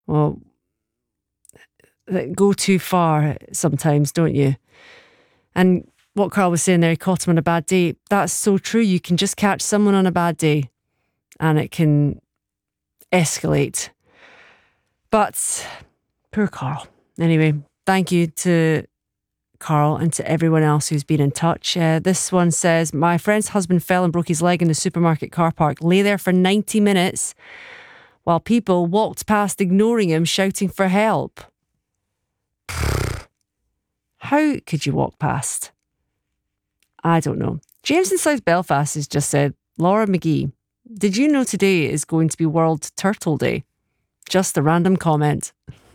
Well, go too far sometimes, don't you? And what Carl was saying there, he caught him on a bad day. That's so true. You can just catch someone on a bad day and it can escalate. But poor Carl. Anyway, thank you to Carl and to everyone else who's been in touch. This one says, my friend's husband fell and broke his leg in the supermarket car park. Lay there for 90 minutes while people walked past ignoring him, shouting for help. How could you walk past? I don't know. James in South Belfast has just said, Laura McGee, did you know today is going to be World Turtle Day? Just a random comment.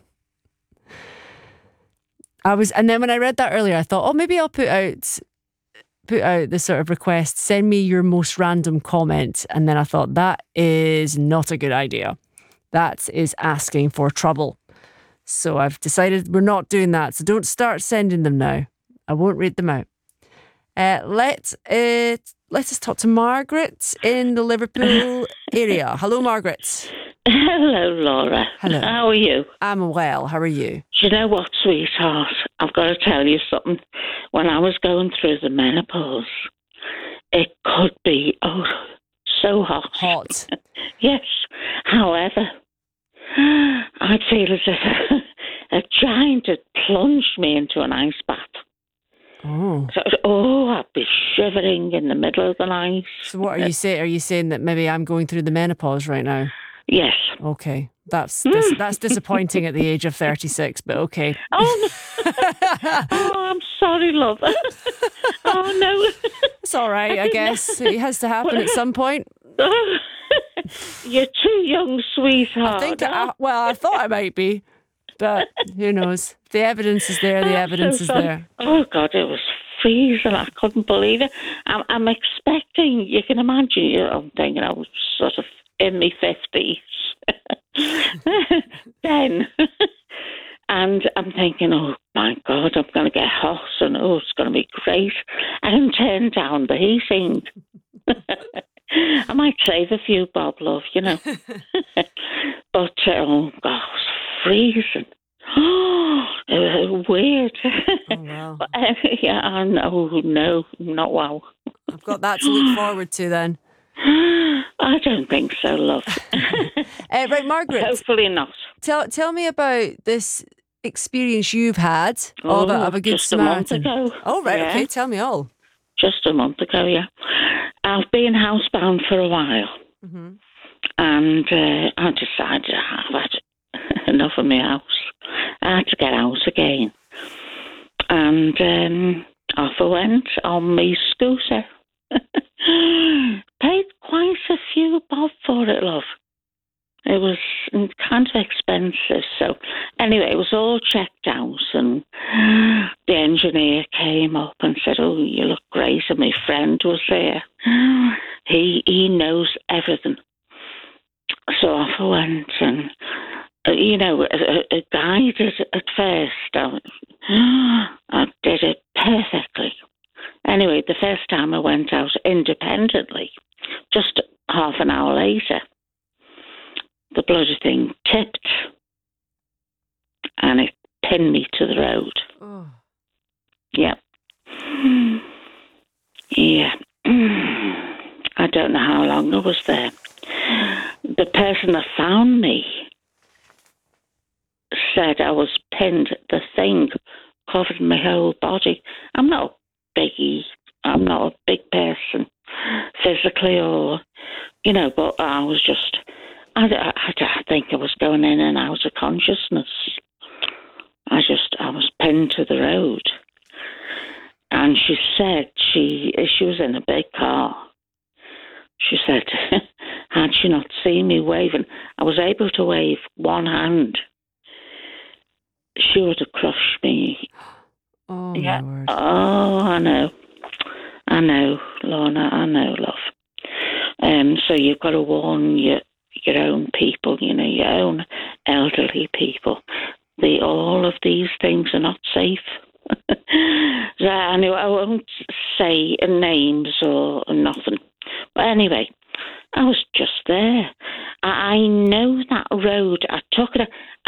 And then when I read that earlier, I thought, oh, maybe I'll put out the sort of request, send me your most random comment. And then I thought, that is not a good idea. That is asking for trouble. So I've decided we're not doing that. So don't start sending them now. I won't read them out. Let us talk to Margaret in the Liverpool area. Hello, Margaret. Hello, Laura. Hello. How are you? I'm well. How are you? Do you know what, sweetheart? I've got to tell you something. When I was going through the menopause, it could be, so hot. Hot. Yes. However, I'd feel as if a giant had plunged me into an ice bath. Oh. So, I'd be shivering in the middle of the night. So what are you saying? Are you saying that maybe I'm going through the menopause right now? Yes. Okay. That's disappointing at the age of 36, but okay. Oh, no. I'm sorry, love. Oh, no. It's all right, I guess. It has to happen at some point. You're too young, sweetheart. I thought I might be, but who knows? The evidence is there. The evidence is there. Oh, God, it was freezing. I couldn't believe it. I'm expecting, you can imagine, I'm thinking I was sort of in my 50s then. And I'm thinking, oh, my God, I'm going to get hot and, it's going to be great. And turn down the heating. I might save a few bob, love, But, oh, God, it was freezing. Oh, it was weird. Oh, wow. But, no, not wow. I've got that to look forward to then. I don't think so, love. Right, Margaret. Hopefully not. Tell me about this experience you've had of a good Samaritan. Just a month ago. Oh, right, yeah. okay, tell me all. Just a month ago, yeah. I've been housebound for a while. Mm-hmm. And I decided I've had enough of my house. I had to get out again. And off I went on my scooter. Paid quite a few bob for it, love. It was kind of expensive. So anyway, it was all checked out, and the engineer came up and said, oh, you look great. And my friend was there. He knows everything. So off I went, and a guy did it at first. I did it perfectly. Anyway, the first time I went out independently, just half an hour later, the bloody thing tipped and it pinned me to the road. Oh. Yep. Yeah. I don't know how long I was there. The person that found me said I was pinned. The thing covered my whole body. I'm not a big person physically or, but I was just, I think I was going in and out of consciousness. I was pinned to the road. And she said she was in a big car. She said, had she not seen me waving, I was able to wave one hand. She would have crushed me. Oh, yeah. My word. Oh, I know, Lorna, I know, love. So you've got to warn your own people, your own elderly people. All of these things are not safe. So anyway, I won't say names or nothing. But anyway, I was just there. I know that road. I took it.